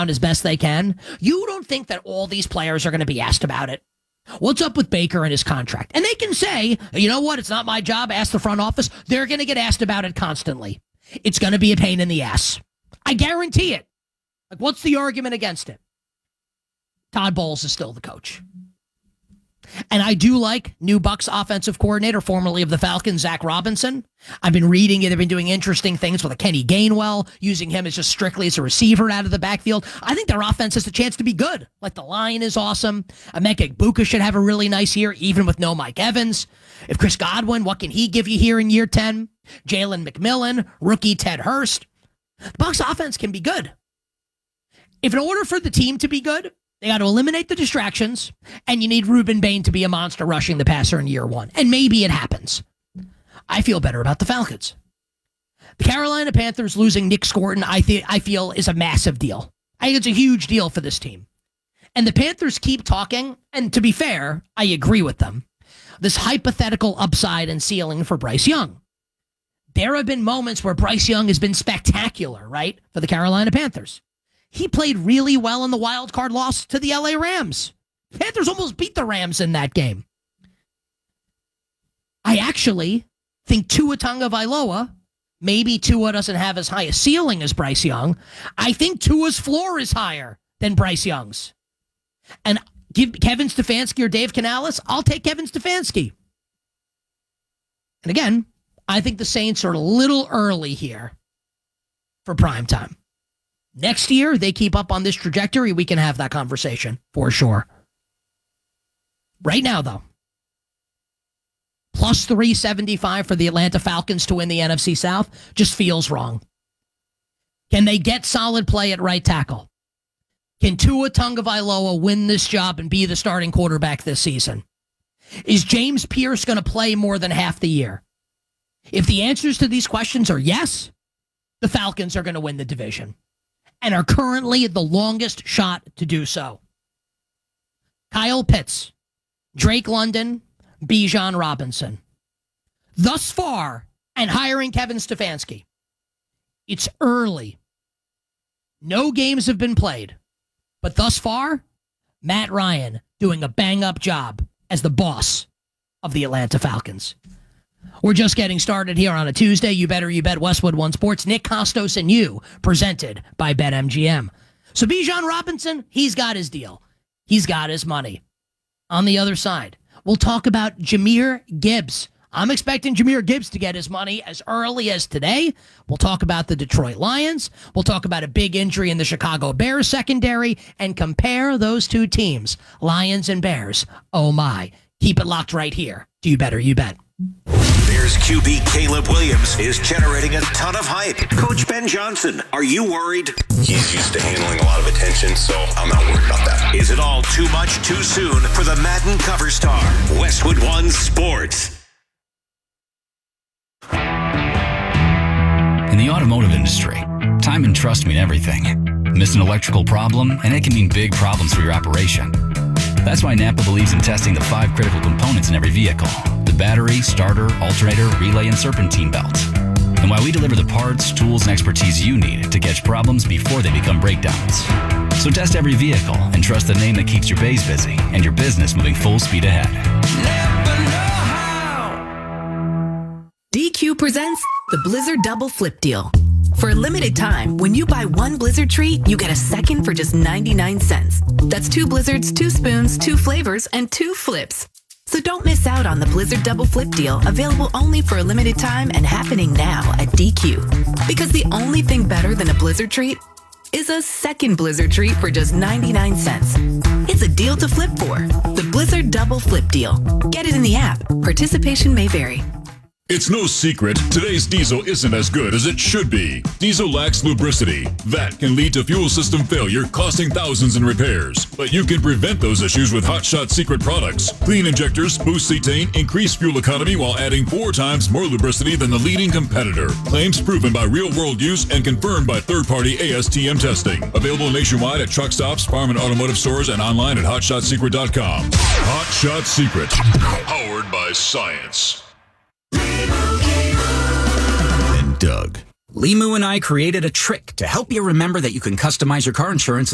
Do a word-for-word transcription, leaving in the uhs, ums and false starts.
around as best they can. You don't think that all these players are going to be asked about it? What's up with Baker and his contract? And they can say, you know what? It's not my job. Ask the front office. They're going to get asked about it constantly. It's going to be a pain in the ass. I guarantee it. Like, what's the argument against it? Todd Bowles is still the coach. And I do like new Bucs offensive coordinator, formerly of the Falcons, Zach Robinson. I've been reading it. They've been doing interesting things with a Kenny Gainwell, using him as just strictly as a receiver out of the backfield. I think their offense has a chance to be good. Like, the line is awesome. Emeka Egbuka should have a really nice year, even with no Mike Evans. If Chris Godwin, what can he give you here in year ten? Jalen McMillan, rookie Ted Hurst. The Bucs offense can be good. If in order for the team to be good, they got to eliminate the distractions, and you need Reuben Bain to be a monster rushing the passer in year one. And maybe it happens. I feel better about the Falcons. The Carolina Panthers losing Nick Scorton, I, th- I feel, is a massive deal. I think it's a huge deal for this team. And the Panthers keep talking, and to be fair, I agree with them, this hypothetical upside and ceiling for Bryce Young. There have been moments where Bryce Young has been spectacular, right, for the Carolina Panthers. He played really well in the wild card loss to the L A Rams. Panthers almost beat the Rams in that game. I actually think Tua Tagovailoa, maybe Tua doesn't have as high a ceiling as Bryce Young. I think Tua's floor is higher than Bryce Young's. And give Kevin Stefanski or Dave Canales, I'll take Kevin Stefanski. And again, I think the Saints are a little early here for prime time. Next year, they keep up on this trajectory, we can have that conversation for sure. Right now, though, plus three seventy-five for the Atlanta Falcons to win the N F C South just feels wrong. Can they get solid play at right tackle? Can Tua Tagovailoa win this job and be the starting quarterback this season? Is James Pierce going to play more than half the year? If the answers to these questions are yes, the Falcons are going to win the division and are currently the longest shot to do so. Kyle Pitts, Drake London, Bijan Robinson. Thus far, and hiring Kevin Stefanski, it's early. No games have been played. But thus far, Matt Ryan doing a bang-up job as the boss of the Atlanta Falcons. We're just getting started here on a Tuesday. You better, you bet. Westwood One Sports. Nick Kostos and you, presented by BetMGM. So Bijan Robinson, he's got his deal. He's got his money. On the other side, we'll talk about Jahmyr Gibbs. I'm expecting Jahmyr Gibbs to get his money as early as today. We'll talk about the Detroit Lions. We'll talk about a big injury in the Chicago Bears secondary and compare those two teams, Lions and Bears. Oh my. Keep it locked right here. Do you better, you bet. Bears Q B Caleb Williams is generating a ton of hype. Coach Ben Johnson, are you worried? He's used to handling a lot of attention, so I'm not worried about that. Is it all too much too soon for the Madden cover star? Westwood One Sports. In the automotive industry, time and trust mean everything. Miss an electrical problem, and it can mean big problems for your operation. That's why Napa believes in testing the five critical components in every vehicle: the battery, starter, alternator, relay, and serpentine belt. And why we deliver the parts, tools, and expertise you need to catch problems before they become breakdowns. So test every vehicle and trust the name that keeps your bays busy and your business moving full speed ahead. Never know how. D Q presents the Blizzard Double Flip Deal. For a limited time, when you buy one Blizzard treat, you get a second for just ninety-nine cents. That's two Blizzards, two spoons, two flavors, and two flips. So don't miss out on the Blizzard Double Flip Deal, available only for a limited time and happening now at D Q. Because the only thing better than a Blizzard treat is a second Blizzard treat for just ninety-nine cents. It's a deal to flip for. The Blizzard Double Flip Deal. Get it in the app. Participation may vary. It's no secret, today's diesel isn't as good as it should be. Diesel lacks lubricity. That can lead to fuel system failure, costing thousands in repairs. But you can prevent those issues with Hot Shot Secret products. Clean injectors boost cetane, increase fuel economy while adding four times more lubricity than the leading competitor. Claims proven by real-world use and confirmed by third-party A S T M testing. Available nationwide at truck stops, farm and automotive stores, and online at hot shot secret dot com. Hot Shot Secret, powered by science. And Doug. Limu and I created a trick to help you remember that you can customize your car insurance